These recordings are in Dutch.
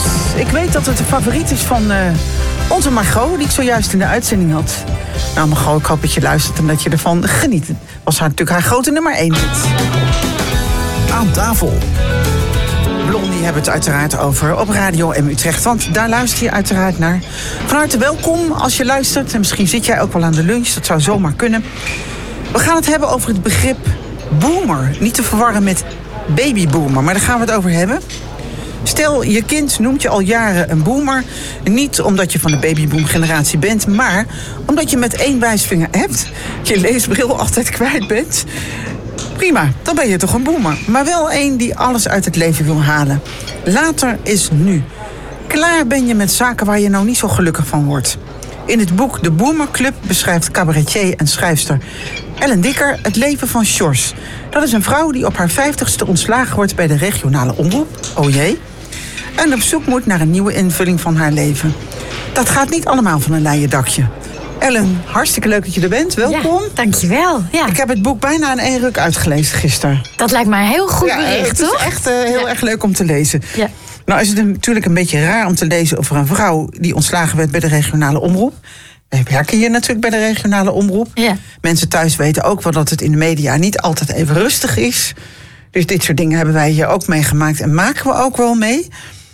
Ik weet dat het een favoriet is van onze Margot, die ik zojuist in de uitzending had. Nou Margot, ik hoop dat je luistert en dat je ervan geniet. Was natuurlijk haar grote nummer 1 hit. Aan tafel. Blondie hebben het uiteraard over op Radio M Utrecht. Want daar luister je uiteraard naar. Van harte welkom als je luistert. En misschien zit jij ook wel aan de lunch, dat zou zomaar kunnen. We gaan het hebben over het begrip boomer. Niet te verwarren met babyboomer, maar daar gaan we het over hebben. Stel, je kind noemt je al jaren een boomer. Niet omdat je van de babyboom-generatie bent, maar omdat je met 1 wijsvinger hebt, je leesbril altijd kwijt bent. Prima, dan ben je toch een boomer. Maar wel een die alles uit het leven wil halen. Later is nu. Klaar ben je met zaken waar je nou niet zo gelukkig van wordt. In het boek De Boomer Club beschrijft cabaretier en schrijfster Ellen Dikker het leven van Sjors. Dat is een vrouw die op haar 50ste ontslagen wordt bij de regionale omroep. Oh jee. En op zoek moet naar een nieuwe invulling van haar leven. Dat gaat niet allemaal van een leien dakje. Ellen, hartstikke leuk dat je er bent. Welkom. Ja, dankjewel. Ja. Ik heb het boek bijna in 1 ruk uitgelezen gisteren. Dat lijkt mij een heel goed bericht, toch? Het is echt heel erg leuk om te lezen. Ja. Nou is het natuurlijk een beetje raar om te lezen over een vrouw die ontslagen werd bij de regionale omroep. We werken hier natuurlijk bij de regionale omroep. Ja. Mensen thuis weten ook wel dat het in de media niet altijd even rustig is. Dus dit soort dingen hebben wij hier ook meegemaakt en maken we ook wel mee.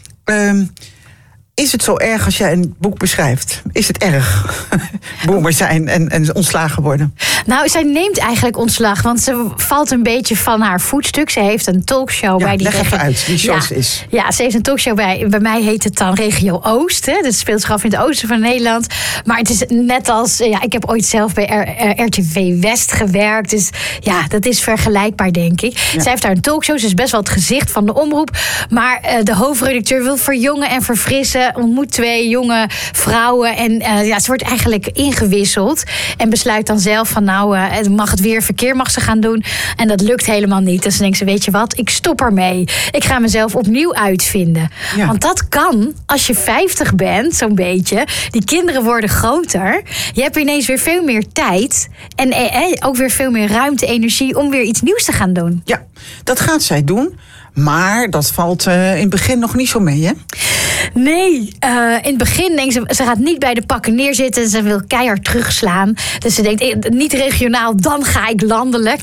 Is het zo erg als jij een boek beschrijft? Is het erg? Boomer zijn en ontslagen worden? Nou, zij neemt eigenlijk ontslag, want ze valt een beetje van haar voetstuk. Ze heeft een talkshow bij die leg even uit wie Sjors is. Ja, ze heeft een talkshow bij mij heet het dan Regio Oost. Hè. Dat speelt zich af in het oosten van Nederland. Maar het is net als, ik heb ooit zelf bij RTV West gewerkt. Dus ja, dat is vergelijkbaar, denk ik. Ja. Zij heeft daar een talkshow, ze is best wel het gezicht van de omroep. Maar de hoofdredacteur wil verjongen en verfrissen. Ontmoet 2 jonge vrouwen en ze wordt eigenlijk ingewisseld en besluit dan zelf van mag het weer verkeer mag ze gaan doen en dat lukt helemaal niet. Dus dan denkt ze, weet je wat, ik stop ermee. Ik ga mezelf opnieuw uitvinden. Ja. Want dat kan als je 50 bent, zo'n beetje. Die kinderen worden groter. Je hebt ineens weer veel meer tijd en ook weer veel meer ruimte, energie om weer iets nieuws te gaan doen. Ja, dat gaat zij doen. Maar dat valt in het begin nog niet zo mee, hè? Nee, in het begin denkt ze gaat niet bij de pakken neerzitten. Ze wil keihard terugslaan. Dus ze denkt, niet regionaal, dan ga ik landelijk.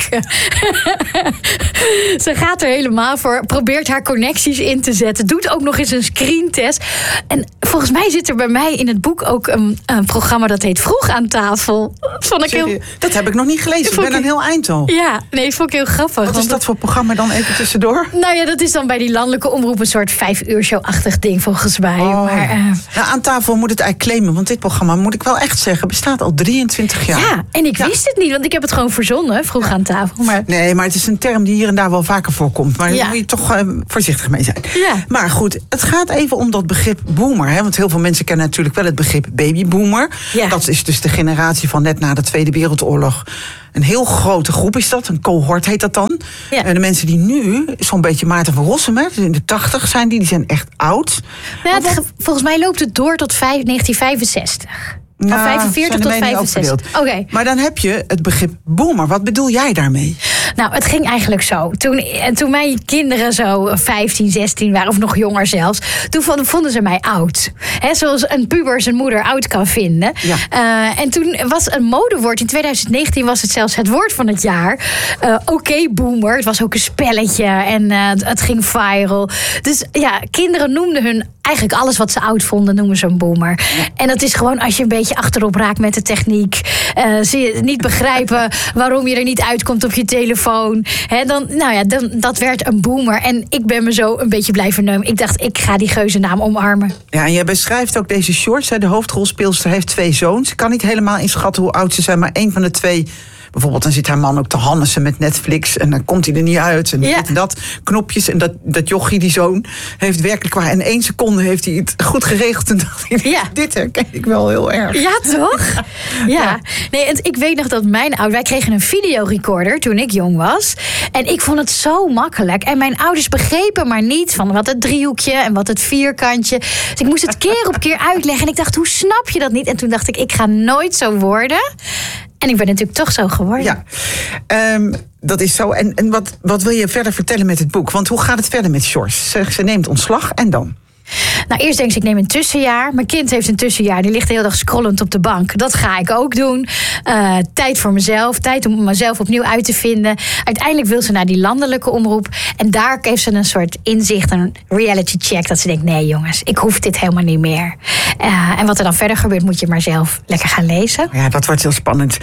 Ze gaat er helemaal voor. Probeert haar connecties in te zetten. Doet ook nog eens een screentest. En volgens mij zit er bij mij in het boek ook een programma dat heet Vroeg aan tafel. Dat heb ik nog niet gelezen. Ik ben een heel eind al. Ja, nee, vond ik heel grappig. Wat is dat voor programma dan even tussendoor? Nou ja, dat is dan bij die landelijke omroep een soort 5-uur-show-achtig ding volgens mij. Aan tafel moet het eigenlijk claimen, want dit programma, moet ik wel echt zeggen, bestaat al 23 jaar. Ja, en ik wist het niet, want ik heb het gewoon verzonnen, Vroeg aan tafel. Maar... Nee, maar het is een term die hier en daar wel vaker voorkomt. Maar daar moet je toch voorzichtig mee zijn. Ja. Maar goed, het gaat even om dat begrip boomer. Hè? Want heel veel mensen kennen natuurlijk wel het begrip babyboomer. Ja. Dat is dus de generatie van net na de Tweede Wereldoorlog. Een heel grote groep is dat, een cohort heet dat dan. Ja. De mensen die nu, zo'n beetje Maarten van Rossum, in de 80 zijn die zijn echt oud. Ja, volgens mij loopt het door tot 1965. Van 45 tot 65. Okay. Maar dan heb je het begrip boomer. Wat bedoel jij daarmee? Nou, het ging eigenlijk zo. Toen mijn kinderen zo 15, 16 waren, of nog jonger zelfs, toen vonden ze mij oud. He, zoals een puber zijn moeder oud kan vinden. Ja. En toen was een modewoord. In 2019 was het zelfs het woord van het jaar. Oké, boomer. Het was ook een spelletje. En het ging viral. Dus ja, kinderen noemden hun eigenlijk alles wat ze oud vonden, noemen ze een boomer. Ja. En dat is gewoon als je een beetje achterop raakt met de techniek. Zie je niet begrijpen waarom je er niet uitkomt op je telefoon. Dan dat werd een boomer. En ik ben me zo een beetje blijven nemen. Ik dacht, ik ga die geuzennaam omarmen. Ja, en jij beschrijft ook deze Sjors. De hoofdrolspeelster heeft 2 zoons. Ik kan niet helemaal inschatten hoe oud ze zijn, maar 1 van de 2... Bijvoorbeeld, dan zit haar man ook te hannissen met Netflix. En dan komt hij er niet uit. En dit en dat. Knopjes. En dat jochie, die zoon, heeft werkelijk waar. In 1 seconde heeft hij het goed geregeld. En dacht ik, dit herken ik wel heel erg. Ja, toch? Ja. Nee, en ik weet nog dat mijn ouders... Wij kregen een videorecorder toen ik jong was. En ik vond het zo makkelijk. En mijn ouders begrepen maar niet van wat het driehoekje en wat het vierkantje. Dus ik moest het keer op keer uitleggen. En ik dacht, hoe snap je dat niet? En toen dacht ik ga nooit zo worden. En ik ben natuurlijk toch zo geworden. Ja, dat is zo. En wat wil je verder vertellen met het boek? Want hoe gaat het verder met Sjors? Ze neemt ontslag en dan? Nou, eerst denk ik neem een tussenjaar. Mijn kind heeft een tussenjaar. Die ligt de hele dag scrollend op de bank. Dat ga ik ook doen. Tijd voor mezelf. Tijd om mezelf opnieuw uit te vinden. Uiteindelijk wil ze naar die landelijke omroep. En daar heeft ze een soort inzicht, een reality check. Dat ze denkt, nee jongens, ik hoef dit helemaal niet meer. En wat er dan verder gebeurt, moet je maar zelf lekker gaan lezen. Ja, dat wordt heel spannend.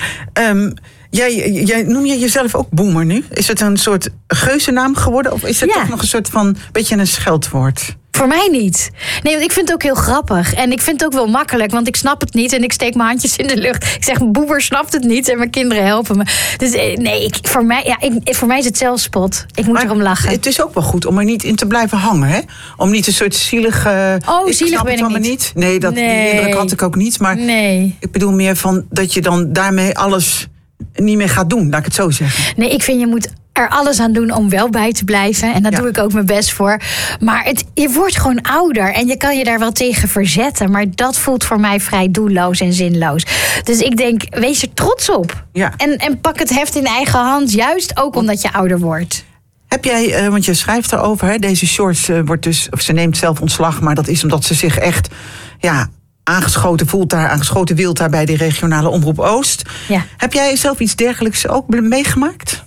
Jij noem je jezelf ook boomer nu? Is het een soort geuzennaam geworden? Of is het toch nog een soort van beetje een scheldwoord? Voor mij niet. Nee, want ik vind het ook heel grappig. En ik vind het ook wel makkelijk, want ik snap het niet. En ik steek mijn handjes in de lucht. Ik zeg, boemer snapt het niet. En mijn kinderen helpen me. Dus nee, voor mij is het zelfspot. Ik moet erom lachen. Het is ook wel goed om er niet in te blijven hangen, hè? Om niet een soort zielige... zielig ben ik niet. Nee, die indruk had ik ook niet. Maar ik bedoel meer van dat je dan daarmee alles niet meer gaat doen. Laat ik het zo zeggen. Nee, ik vind je moet er alles aan doen om wel bij te blijven. En daar doe ik ook mijn best voor. Maar je wordt gewoon ouder. En je kan je daar wel tegen verzetten. Maar dat voelt voor mij vrij doelloos en zinloos. Dus ik denk, wees er trots op. Ja. En pak het heft in eigen hand. Juist ook omdat je ouder wordt. Heb jij, want je schrijft erover, hè, deze Sjoerd wordt dus, of ze neemt zelf ontslag. Maar dat is omdat ze zich echt aangeschoten voelt daar, aangeschoten wilt daar bij de regionale omroep Oost. Ja. Heb jij zelf iets dergelijks ook meegemaakt?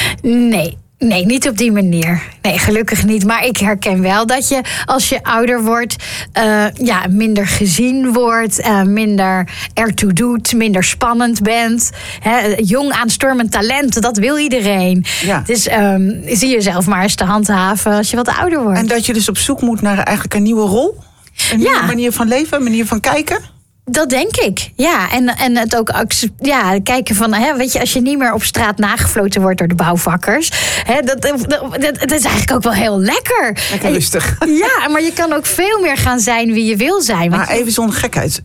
Nee, niet op die manier. Nee, gelukkig niet. Maar ik herken wel dat je, als je ouder wordt, minder gezien wordt, minder ertoe doet, minder spannend bent. Jong aanstormend talent, dat wil iedereen. Ja. Dus zie jezelf maar eens te handhaven als je wat ouder wordt. En dat je dus op zoek moet naar eigenlijk een nieuwe rol? Een nieuwe manier van leven, een manier van kijken? Dat denk ik, ja. En het ook kijken van, weet je, als je niet meer op straat nagefloten wordt door de bouwvakkers, dat is eigenlijk ook wel heel lekker. Lekker rustig. Ja, maar je kan ook veel meer gaan zijn wie je wil zijn. Maar even zonder gekheid.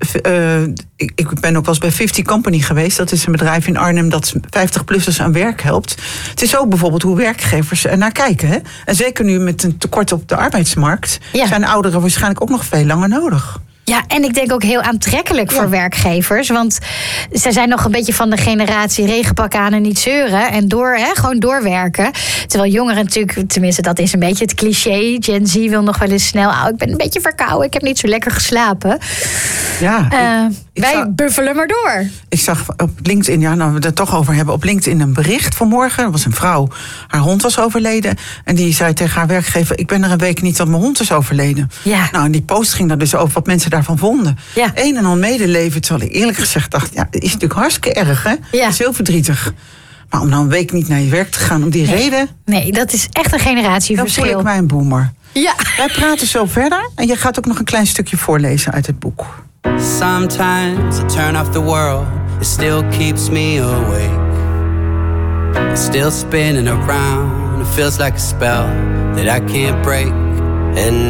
Ik ben ook wel eens bij 50 Company geweest. Dat is een bedrijf in Arnhem dat 50-plussers aan werk helpt. Het is ook bijvoorbeeld hoe werkgevers er naar kijken. Hè? En zeker nu met een tekort op de arbeidsmarkt zijn ouderen waarschijnlijk ook nog veel langer nodig. Ja, en ik denk ook heel aantrekkelijk voor werkgevers. Want ze zijn nog een beetje van de generatie regenpak aan en niet zeuren. En gewoon doorwerken. Terwijl jongeren natuurlijk, tenminste dat is een beetje het cliché. Gen Z wil nog wel eens snel, ik ben een beetje verkouden. Ik heb niet zo lekker geslapen. Ja, wij buffelen maar door. Ik zag op LinkedIn, nou we het toch over hebben, op LinkedIn een bericht vanmorgen. Er was een vrouw, haar hond was overleden. En die zei tegen haar werkgever, ik ben er een week niet dat mijn hond is overleden. Ja. Nou, en die post ging daar dus over wat mensen daarvan vonden. Ja. Een en al medeleven, terwijl ik eerlijk gezegd dacht, dat is natuurlijk hartstikke erg, hè? Ja. Dat is heel verdrietig. Maar om nou een week niet naar je werk te gaan om die reden... Nee, dat is echt een generatieverschil. Dan voel ik mij een boomer. Ja. Wij praten zo verder en je gaat ook nog een klein stukje voorlezen uit het boek. Sometimes I turn off the world, it still keeps me awake. It's still spinning around, it feels like a spell that I can't break. And